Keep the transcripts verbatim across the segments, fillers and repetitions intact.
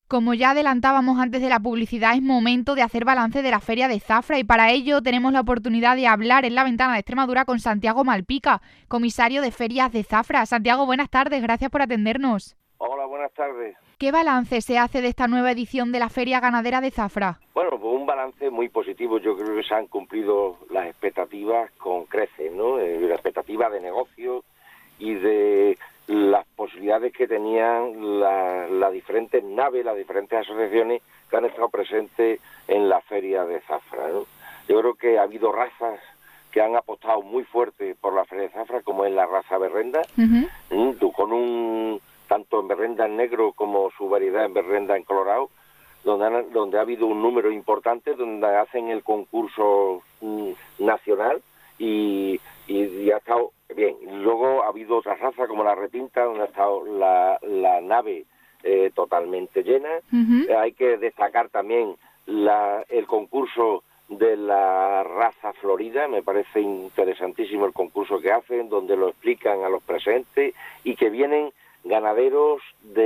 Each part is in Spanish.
Como ya adelantábamos antes de la publicidad, es momento de hacer balance de la Feria de Zafra y para ello tenemos la oportunidad de hablar en La Ventana de Extremadura con Santiago Malpica, comisario de Ferias de Zafra. Santiago, buenas tardes, gracias por atendernos. Hola, buenas tardes. ¿Qué balance se hace de esta nueva edición de la Feria Ganadera de Zafra? Bueno, pues un balance muy positivo. Yo creo que se han cumplido las expectativas con creces, ¿no? Eh, la expectativa de negocio y de las posibilidades que tenían las la diferentes naves, las diferentes asociaciones que han estado presentes en la Feria de Zafra, ¿no? Yo creo que ha habido razas que han apostado muy fuerte por la Feria de Zafra, como es la raza berrenda, uh-huh. con un tanto en berrenda en negro como su variedad en berrenda en colorado, donde, han, donde ha habido un número importante, donde hacen el concurso mm, nacional y, y, y ha estado bien. Luego ha habido otras razas como la retinta, donde ha estado la, la nave eh, totalmente llena. Uh-huh. Eh, hay que destacar también la, el concurso de la raza florida. Me parece interesantísimo el concurso que hacen, donde lo explican a los presentes y que vienen ganaderos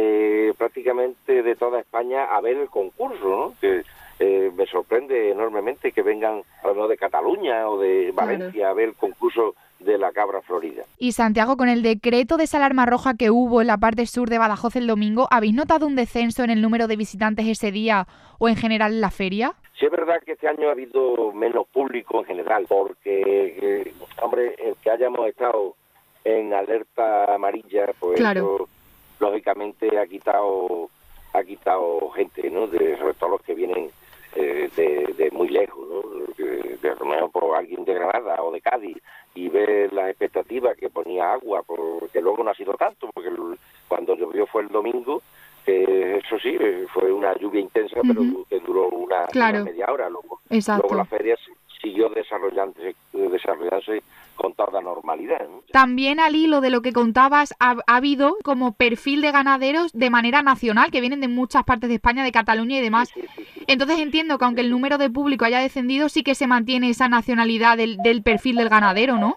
de prácticamente de toda España a ver el concurso, ¿no? Que eh, me sorprende enormemente que vengan a lo mejor de Cataluña o de Valencia claro. a ver el concurso de la cabra florida. Y Santiago, con el decreto de esa alarma roja que hubo en la parte sur de Badajoz el domingo, ¿habéis notado un descenso en el número de visitantes ese día o en general en la feria? Sí, es verdad que este año ha habido menos público en general, porque, eh, hombre, el que hayamos estado en alerta amarilla, pues claro. eso, lógicamente ha quitado ha quitado gente, ¿no? De, sobre todo los que vienen eh, de, de muy lejos, ¿no? De, de, a lo mejor por alguien de Granada o de Cádiz y ver las expectativas que ponía agua, porque luego no ha sido tanto, porque el, cuando llovió fue el domingo, que eso sí, fue una lluvia intensa, uh-huh. pero que duró una, claro. una media hora. Luego, Exacto. luego la feria siguió desarrollándose, desarrollándose con toda normalidad, ¿no? También al hilo de lo que contabas, ha, ha habido como perfil de ganaderos de manera nacional, que vienen de muchas partes de España, de Cataluña y demás. Sí, sí, sí, sí. Entonces entiendo que aunque el número de público haya descendido, sí que se mantiene esa nacionalidad del, del perfil del ganadero, ¿no?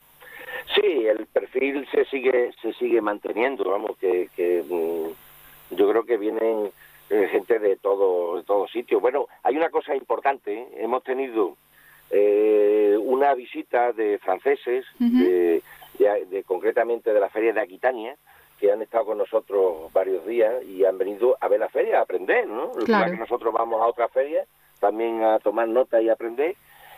Sí, el perfil se sigue se sigue manteniendo, vamos, que, que mmm, yo creo que vienen eh, gente de todo de todo sitio. Bueno, hay una cosa importante, ¿eh? Hemos tenido Eh, una visita de franceses, uh-huh. de, de, de concretamente de la feria de Aquitania, que han estado con nosotros varios días y han venido a ver la feria, a aprender, ¿no? Claro. Que nosotros vamos a otra feria también a tomar nota y aprender.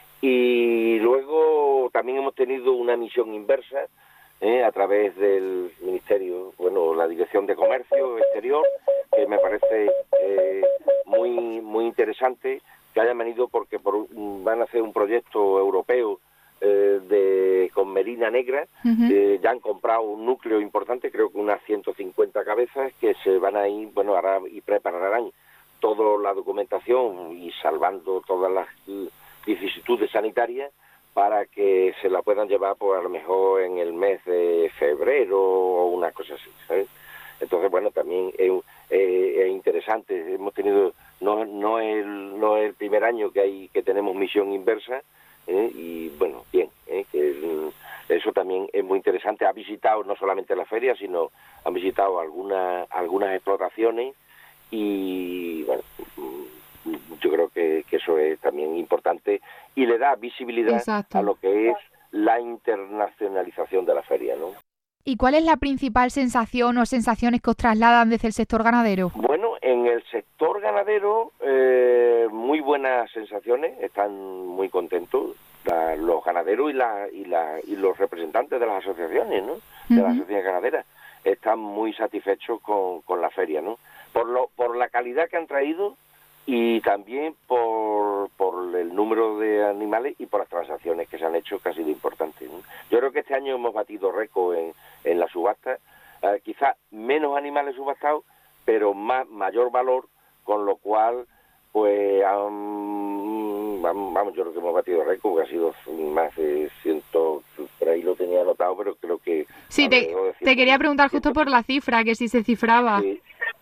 Y luego también hemos tenido una misión inversa eh, a través del Ministerio, bueno, la Dirección de Comercio Exterior, que me parece eh, muy muy interesante que hayan venido porque por, van a hacer un proyecto europeo eh, de con melina negra. Uh-huh. eh, ya han comprado un núcleo importante, creo que unas ciento cincuenta cabezas que se van a ir, bueno, hará, y prepararán toda la documentación y salvando todas las vicisitudes sanitarias para que se la puedan llevar pues a lo mejor en el mes de febrero o una cosa así, ¿sabes? Entonces, bueno, también es, eh, es interesante. Hemos tenido, no no es el, no es el primer año que hay que tenemos misión inversa, ¿eh? Y bueno, bien, ¿eh? que eso también es muy interesante. Ha visitado no solamente la feria, sino han visitado algunas algunas explotaciones y bueno, yo creo que, que eso es también importante y le da visibilidad Exacto. a lo que es la internacionalización de la feria, ¿no? ¿Y cuál es la principal sensación o sensaciones que os trasladan desde el sector ganadero? Bueno, en el sector ganadero, eh, muy buenas sensaciones, están muy contentos la, los ganaderos y, la, y, la, y los representantes de las asociaciones, ¿no? De uh-huh. las asociaciones ganaderas, están muy satisfechos con, con la feria, ¿no? Por, lo, por la calidad que han traído y también por, por el número de animales y por las transacciones que se han hecho, que ha sido importante, ¿no? Yo creo que este año hemos batido récord en, en la subasta, eh, quizás menos animales subastados, pero más mayor valor, con lo cual, pues, um, vamos, yo creo que hemos batido récord, porque ha sido más de ciento, por ahí lo tenía anotado, pero creo que... Sí, te, te quería preguntar justo por la cifra, que si se cifraba. Sí,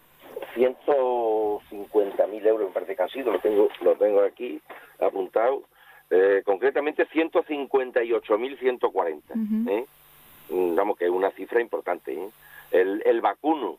ciento cincuenta mil euros me parece que han sido, lo tengo, lo tengo aquí apuntado, eh, concretamente ciento cincuenta y ocho mil ciento cuarenta, uh-huh. ¿eh? Vamos, que es una cifra importante, ¿eh? El, el vacuno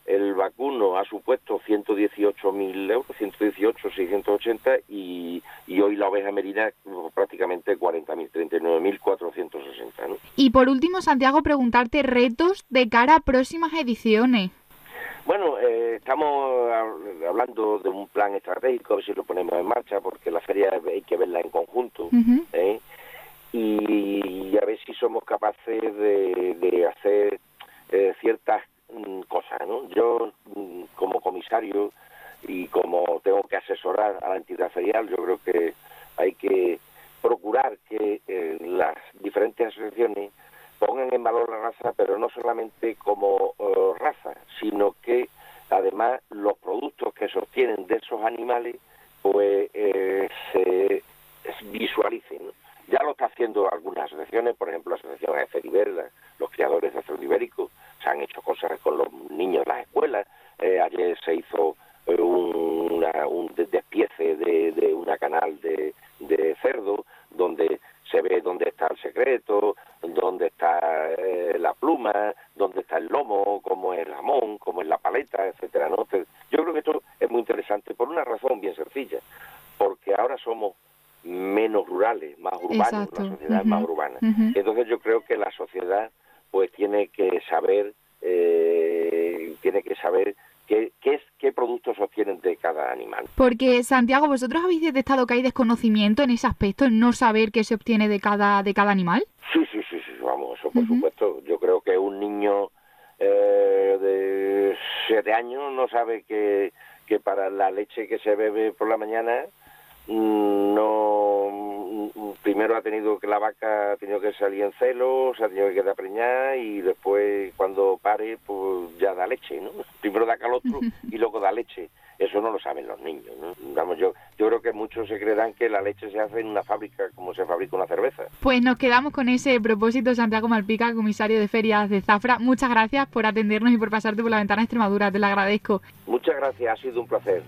el vacuno ha supuesto ciento dieciocho mil euros, ciento dieciocho, seiscientos ochenta, y, y hoy la oveja merina prácticamente cuarenta mil, treinta y nueve mil cuatrocientos sesenta, ¿no? Y por último, Santiago, preguntarte retos de cara a próximas ediciones. Bueno, eh, estamos hablando de un plan estratégico, a ver si lo ponemos en marcha, porque la feria hay que verla en conjunto, uh-huh. ¿eh? y, y a ver si somos capaces de, de hacer eh, ciertas mm, cosas, ¿no? Yo, mm, como comisario y como tengo que asesorar a la entidad ferial, yo creo que hay que procurar que eh, las diferentes asociaciones pongan en valor la raza, pero no solamente como uh, raza, sino que además los productos que se obtienen de esos animales pues eh, se visualicen, ¿no? Ya lo está haciendo algunas asociaciones, por ejemplo la asociación de Feriver, los criadores de cerdo ibérico, se han hecho cosas con los niños en las escuelas. Eh, ayer se hizo eh, un, una, un despiece de, de una canal de, de cerdo, donde se ve dónde está el secreto, dónde está eh, la pluma, dónde está el lomo, cómo es el jamón, cómo es la paleta, etcétera, ¿no? Entonces, yo creo que esto es muy interesante por una razón bien sencilla, porque ahora somos menos rurales, más urbanos, Exacto. la sociedad uh-huh. es más urbana. Uh-huh. Entonces yo creo que la sociedad pues tiene que saber, eh, tiene que saber qué, qué es qué productos obtienen de cada animal. Porque, Santiago, ¿vosotros habéis detectado que hay desconocimiento en ese aspecto, en no saber qué se obtiene de cada de cada animal? Sí, sí, sí, sí, vamos, eso por uh-huh. supuesto. Yo creo que un niño eh, de siete años no sabe que, que para la leche que se bebe por la mañana no, primero ha tenido que la vaca ha tenido que salir en celo, se ha tenido que quedar preñada y después cuando pare pues ya da leche, ¿no? Primero da calostro y luego da leche. Eso no lo saben los niños, ¿no? Vamos, yo yo creo que muchos se creerán que la leche se hace en una fábrica como se fabrica una cerveza. Pues nos quedamos con ese propósito, Santiago Malpica, comisario de Ferias de Zafra. Muchas gracias por atendernos y por pasarte por la ventana de Extremadura, te lo agradezco. Muchas gracias, ha sido un placer.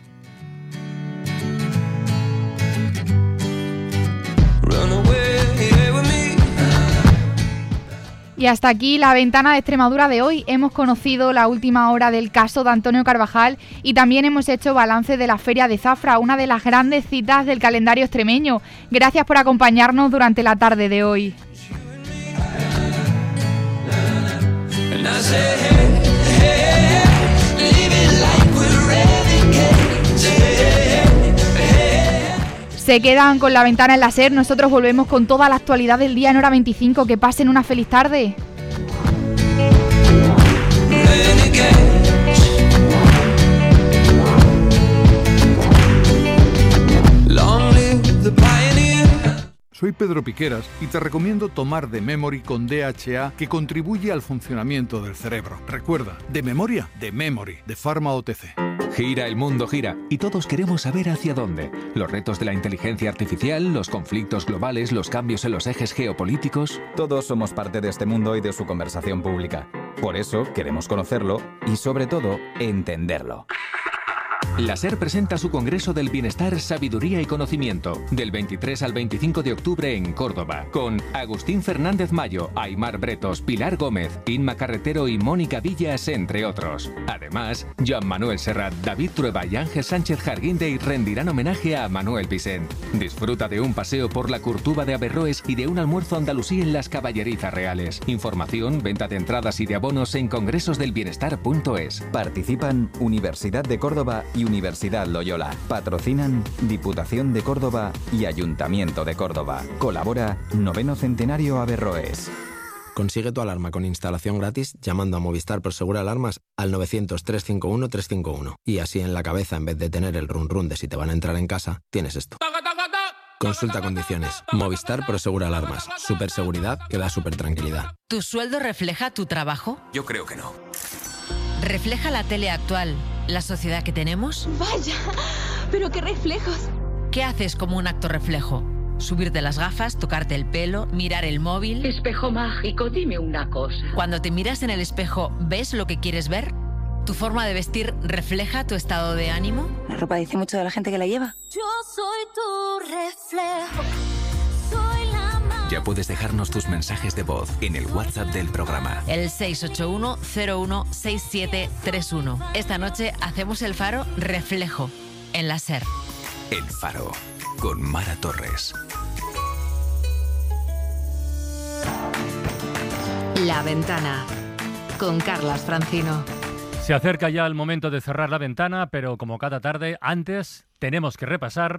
Y hasta aquí la ventana de Extremadura de hoy. Hemos conocido la última hora del caso de Antonio Carvajal y también hemos hecho balance de la Feria de Zafra, una de las grandes citas del calendario extremeño. Gracias por acompañarnos durante la tarde de hoy. Se quedan con la ventana en la SER. Nosotros volvemos con toda la actualidad del día en hora veinticinco. Que pasen una feliz tarde. Soy Pedro Piqueras y te recomiendo tomar The Memory con D H A, que contribuye al funcionamiento del cerebro. Recuerda, de memoria, The Memory, de Pharma O T C. Gira, el mundo gira, y todos queremos saber hacia dónde. Los retos de la inteligencia artificial, los conflictos globales, los cambios en los ejes geopolíticos. Todos somos parte de este mundo y de su conversación pública. Por eso queremos conocerlo y, sobre todo, entenderlo. La SER presenta su Congreso del Bienestar, Sabiduría y Conocimiento, del veintitrés al veinticinco de octubre en Córdoba, con Agustín Fernández Mayo, Aymar Bretos, Pilar Gómez, Inma Carretero y Mónica Villas, entre otros. Además, Joan Manuel Serrat, David Trueba y Ángel Sánchez Jarguindey rendirán homenaje a Manuel Vicent. Disfruta de un paseo por la Curtuba de Averroes y de un almuerzo andalusí en las Caballerizas Reales. Información, venta de entradas y de abonos en congresos del bienestar punto es. Participan Universidad de Córdoba y Universidad Loyola. Patrocinan Diputación de Córdoba y Ayuntamiento de Córdoba. Colabora Noveno Centenario Averroes. Consigue tu alarma con instalación gratis llamando a Movistar Prosegur Alarmas al novecientos, trescientos cincuenta y uno, trescientos cincuenta y uno. Y así en la cabeza, en vez de tener el run run de si te van a entrar en casa, tienes esto. Consulta condiciones. Movistar Prosegur Alarmas. Superseguridad que da super tranquilidad. ¿Tu sueldo refleja tu trabajo? Yo creo que no. ¿Refleja la tele actual la sociedad que tenemos? ¡Vaya! ¡Pero qué reflejos! ¿Qué haces como un acto reflejo? ¿Subirte las gafas, tocarte el pelo, mirar el móvil? Espejo mágico, dime una cosa. Cuando te miras en el espejo, ¿ves lo que quieres ver? ¿Tu forma de vestir refleja tu estado de ánimo? La ropa dice mucho de la gente que la lleva. Yo soy tu reflejo. Soy la Ya puedes dejarnos tus mensajes de voz en el WhatsApp del programa. El seis ocho uno cero uno seis siete tres uno. Esta noche hacemos el Faro Reflejo en la SER. El Faro, con Mara Torres. La Ventana, con Carlas Francino. Se acerca ya el momento de cerrar La Ventana, pero como cada tarde, antes tenemos que repasar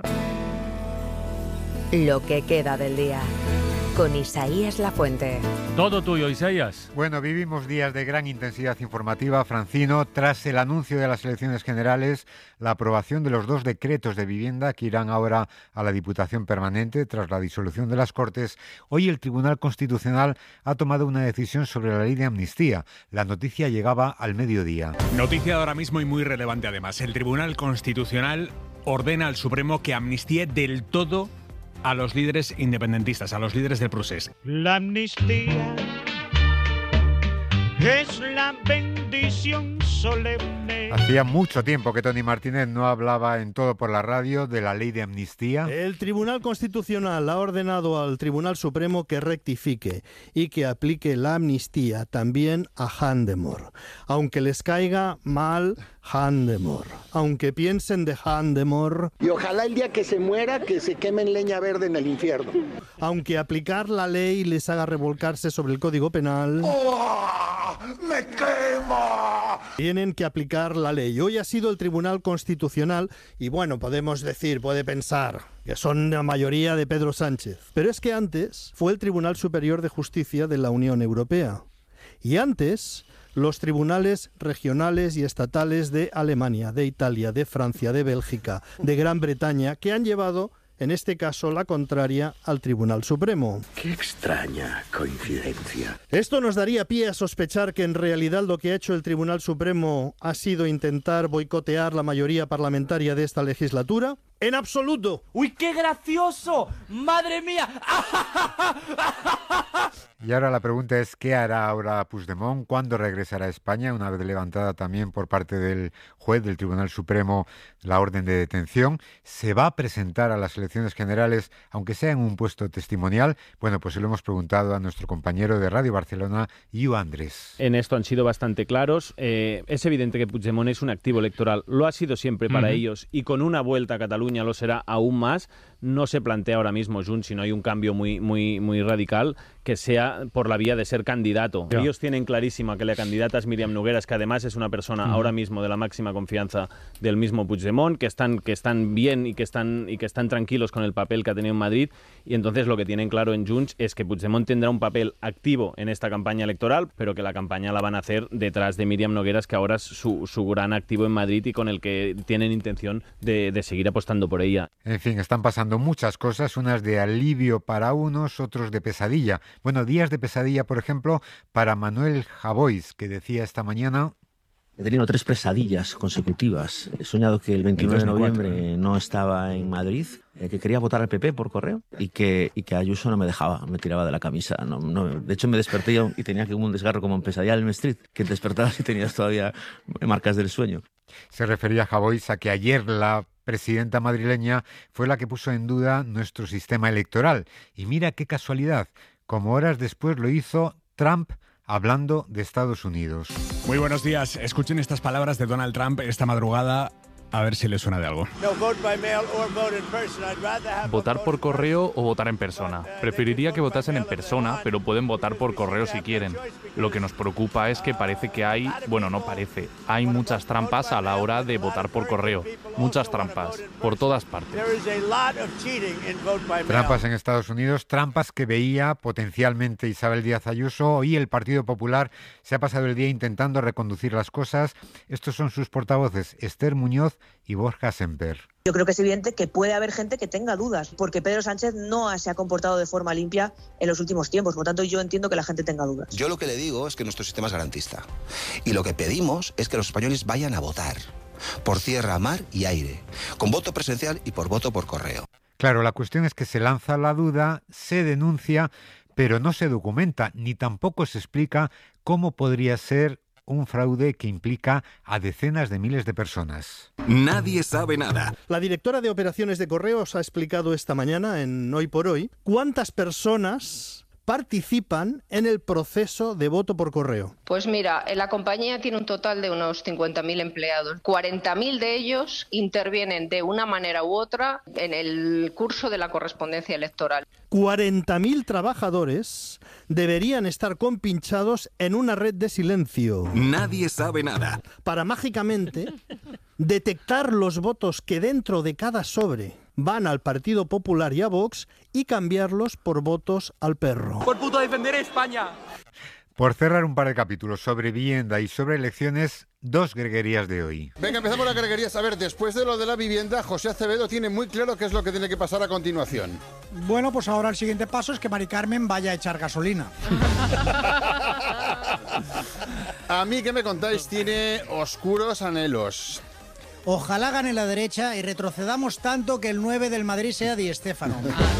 lo que queda del día, con Isaías Lafuente. Todo tuyo, Isaías. Bueno, vivimos días de gran intensidad informativa, Francino, tras el anuncio de las elecciones generales, la aprobación de los dos decretos de vivienda que irán ahora a la Diputación Permanente tras la disolución de las Cortes. Hoy el Tribunal Constitucional ha tomado una decisión sobre la ley de amnistía. La noticia llegaba al mediodía. Noticia de ahora mismo y muy relevante además. El Tribunal Constitucional ordena al Supremo que amnistíe del todo a los líderes independentistas, a los líderes del procés. La amnistía es la bendición solemne. Hacía mucho tiempo que Tony Martínez no hablaba en Todo por la Radio de la ley de amnistía. El Tribunal Constitucional ha ordenado al Tribunal Supremo que rectifique y que aplique la amnistía también a Handemor. Aunque les caiga mal Handemor, aunque piensen de Handemor. Y ojalá el día que se muera, que se queme en leña verde en el infierno. Aunque aplicar la ley les haga revolcarse sobre el Código Penal. ¡Oh, ¡me quema! Tienen que aplicar la ley. Hoy ha sido el Tribunal Constitucional y bueno, podemos decir, puede pensar que son la mayoría de Pedro Sánchez. Pero es que antes fue el Tribunal Superior de Justicia de la Unión Europea. Y antes, los tribunales regionales y estatales de Alemania, de Italia, de Francia, de Bélgica, de Gran Bretaña, que han llevado, en este caso, la contraria al Tribunal Supremo. Qué extraña coincidencia. Esto nos daría pie a sospechar que en realidad lo que ha hecho el Tribunal Supremo ha sido intentar boicotear la mayoría parlamentaria de esta legislatura. ¡En absoluto! ¡Uy, qué gracioso! ¡Madre mía! Y ahora la pregunta es, ¿qué hará ahora Puigdemont? ¿Cuándo regresará a España? Una vez levantada también por parte del juez del Tribunal Supremo la orden de detención. ¿Se va a presentar a las elecciones generales, aunque sea en un puesto testimonial? Bueno, pues se lo hemos preguntado a nuestro compañero de Radio Barcelona, Iu Andrés. En esto han sido bastante claros. Eh, es evidente que Puigdemont es un activo electoral. Lo ha sido siempre para uh-huh. ellos, y con una vuelta a Cataluña lo será aún más. No se plantea ahora mismo Junts, si no hay un cambio muy, muy, muy radical, que sea por la vía de ser candidato. Yeah. Ellos tienen clarísima que la candidata es Míriam Nogueras, que además es una persona mm. ahora mismo de la máxima confianza del mismo Puigdemont, que están, que están bien y que están, y que están tranquilos con el papel que ha tenido en Madrid, y entonces lo que tienen claro en Junts es que Puigdemont tendrá un papel activo en esta campaña electoral, pero que la campaña la van a hacer detrás de Míriam Nogueras, que ahora es su, su gran activo en Madrid y con el que tienen intención de, de seguir apostando por ella. En fin, están pasando muchas cosas, unas de alivio para unos, otros de pesadilla. Bueno, días de pesadilla, por ejemplo, para Manuel Javois, que decía esta mañana: he tenido tres pesadillas consecutivas. He soñado que el veintinueve de noviembre no estaba en Madrid, eh, que quería votar al P P por correo y que, y que Ayuso no me dejaba, me tiraba de la camisa. No, no, de hecho, me desperté y tenía que un desgarro como en Pesadilla en Elm Street, que te despertabas y tenías todavía marcas del sueño. Se refería Javois a que ayer la presidenta madrileña fue la que puso en duda nuestro sistema electoral. Y mira qué casualidad, como horas después lo hizo Trump hablando de Estados Unidos. Muy buenos días. Escuchen estas palabras de Donald Trump esta madrugada, a ver si les suena de algo. Votar por correo o votar en persona. Preferiría que votasen en persona, pero pueden votar por correo si quieren. Lo que nos preocupa es que parece que hay, bueno, no parece, hay muchas trampas a la hora de votar por correo. Muchas trampas, por todas partes. Trampas en Estados Unidos, trampas que veía potencialmente Isabel Díaz Ayuso. Hoy el Partido Popular se ha pasado el día intentando reconducir las cosas. Estos son sus portavoces, Esther Muñoz y Borja Semper. Yo creo que es evidente que puede haber gente que tenga dudas, porque Pedro Sánchez no se ha comportado de forma limpia en los últimos tiempos. Por lo tanto, yo entiendo que la gente tenga dudas. Yo lo que le digo es que nuestro sistema es garantista. Y lo que pedimos es que los españoles vayan a votar, por tierra, mar y aire, con voto presencial y por voto por correo. Claro, la cuestión es que se lanza la duda, se denuncia, pero no se documenta, ni tampoco se explica cómo podría ser un fraude que implica a decenas de miles de personas. Nadie sabe nada. La directora de operaciones de correos ha explicado esta mañana en Hoy por Hoy cuántas personas participan en el proceso de voto por correo. Pues mira, la compañía tiene un total de unos cincuenta mil empleados. cuarenta mil de ellos intervienen de una manera u otra en el curso de la correspondencia electoral. cuarenta mil trabajadores deberían estar compinchados en una red de silencio. Nadie sabe nada. Para mágicamente detectar los votos que dentro de cada sobre van al Partido Popular y a Vox y cambiarlos por votos al perro. ¡Por puto defender a España! Por cerrar un par de capítulos sobre vivienda y sobre elecciones, dos greguerías de hoy. Venga, empezamos las greguerías. A ver, después de lo de la vivienda, José Acevedo tiene muy claro qué es lo que tiene que pasar a continuación. Bueno, pues ahora el siguiente paso es que Mari Carmen vaya a echar gasolina. A mí, ¿qué me contáis? Tiene oscuros anhelos. Ojalá gane la derecha y retrocedamos tanto que el nueve del Madrid sea Di Stéfano.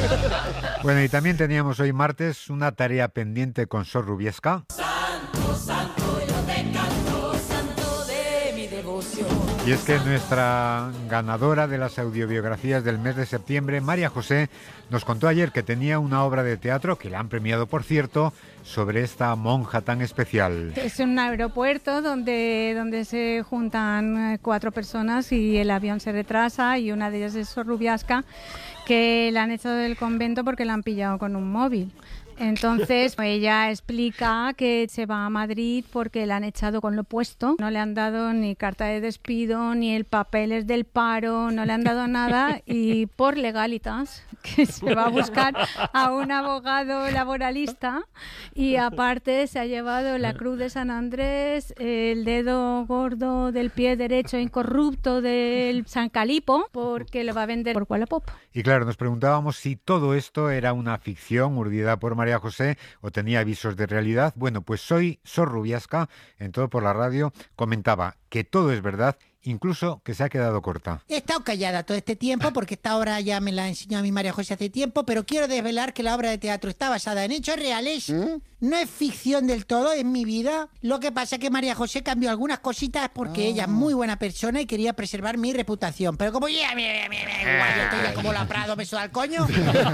Bueno, y también teníamos hoy martes una tarea pendiente con Sor Rubiesca. Santo, santo, yo te canto, santo de mi devoción. Y es que nuestra ganadora de las audiobiografías del mes de septiembre, María José, nos contó ayer que tenía una obra de teatro, que la han premiado por cierto, sobre esta monja tan especial. Es un aeropuerto donde, donde se juntan cuatro personas y el avión se retrasa, y una de ellas es Sor Rubiasca, que la han echado del convento porque la han pillado con un móvil. Entonces ella explica que se va a Madrid porque la han echado con lo puesto, no le han dado ni carta de despido, ni el papeles del paro, no le han dado nada, y por legalitas que se va a buscar a un abogado laboralista, y aparte se ha llevado la cruz de San Andrés, el dedo gordo del pie derecho incorrupto del San Calipo, porque lo va a vender por Wallapop. Y claro, nos preguntábamos si todo esto era una ficción urdida por María José o tenía avisos de realidad. Bueno, pues hoy Sor Rubiasca, en Todo por la Radio, comentaba que todo es verdad, incluso que se ha quedado corta. He estado callada todo este tiempo porque esta obra ya me la enseñó a mi María José hace tiempo, pero quiero desvelar que la obra de teatro está basada en hechos reales. ¿Mm? No es ficción del todo, es mi vida. Lo que pasa es que María José cambió algunas cositas porque oh. ella es muy buena persona y quería preservar mi reputación. Pero como ya, mira, mira, mira, igual, yo estoy ya como la Prado, beso al coño. Pues bien.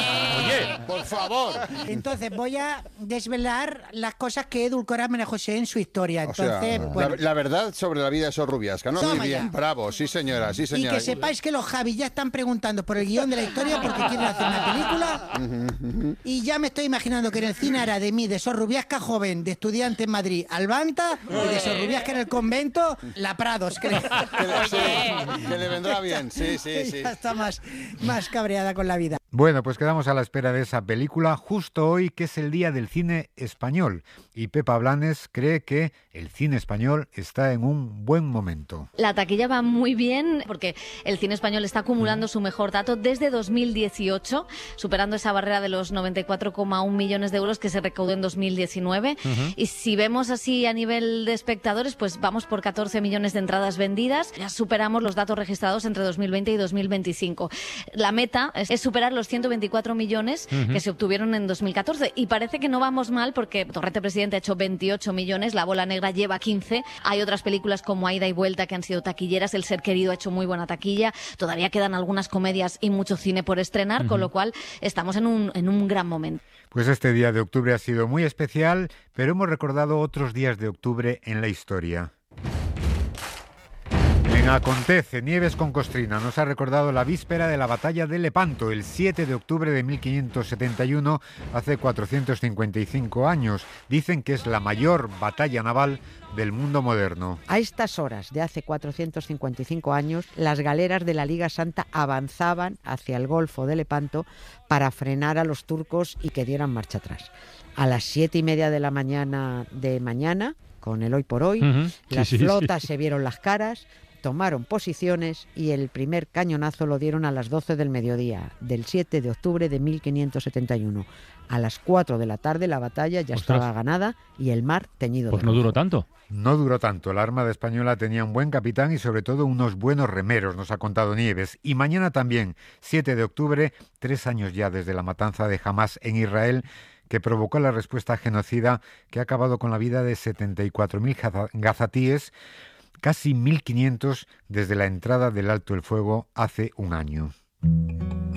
Oye, por favor. Entonces voy a desvelar las cosas que edulcoró María José en su historia. Entonces, o sea, bueno. la, la verdad sobre la vida de Sor Rubiasca, ¿no? Muy bien, ya. Bravo, sí señora, sí señora. Y que sepáis que los Javis ya están preguntando por el guión de la historia porque quieren hacer una película. Y ya me estoy imaginando que en el cine hará de mí, de Sor Rubiasca joven, de estudiante en Madrid, Albanta, y de Sor Rubiasca en el convento, la Prados. Que le, que le, sí, que le vendrá bien, sí, sí, sí. Ya está más, más cabreada con la vida. Bueno, pues quedamos a la espera de esa película justo hoy, que es el Día del Cine Español. Y Pepa Blanes cree que el cine español está en un buen momento. La taquilla va muy bien porque el cine español está acumulando su mejor dato desde dos mil dieciocho, superando esa barrera de los noventa y cuatro coma uno millones de euros que se recaudó en dos mil diecinueve. Uh-huh. Y si vemos así a nivel de espectadores, pues vamos por catorce millones de entradas vendidas. Ya superamos los datos registrados entre dos mil veinte y dos mil veinticinco. La meta es, es superar los ciento veinticuatro millones uh-huh. que se obtuvieron en dos mil catorce. Y parece que no vamos mal porque Torrete Presidente ha hecho veintiocho millones, La Bola Negra lleva quince. Hay otras películas como Aida y Vuelta que han sido taquilleras. El Ser Querido ha hecho muy buena taquilla. Todavía quedan algunas comedias y mucho cine por estrenar, uh-huh. con lo cual estamos en un, en un gran momento. Pues este día de octubre ha sido muy especial, pero hemos recordado otros días de octubre en la historia. En Acontece, Nieves con Costrina nos ha recordado la víspera de la batalla de Lepanto, el siete de octubre de mil quinientos setenta y uno, hace cuatrocientos cincuenta y cinco años. Dicen que es la mayor batalla naval del mundo moderno. A estas horas de hace cuatrocientos cincuenta y cinco años, las galeras de la Liga Santa avanzaban hacia el Golfo de Lepanto para frenar a los turcos y que dieran marcha atrás. A las siete y media de la mañana de mañana, con el Hoy por Hoy, uh-huh. las sí, sí, flotas sí. se vieron las caras, tomaron posiciones y el primer cañonazo lo dieron a las doce del mediodía del siete de octubre de mil quinientos setenta y uno. A las cuatro de la tarde la batalla ya Ostras. estaba ganada y el mar teñido pues de no rojo. duró tanto. No duró tanto. La Armada Española tenía un buen capitán y sobre todo unos buenos remeros, nos ha contado Nieves. Y mañana también, siete de octubre, tres años ya desde la matanza de Hamás en Israel, que provocó la respuesta genocida que ha acabado con la vida de setenta y cuatro mil gazatíes, casi mil quinientos desde la entrada del alto el fuego hace un año.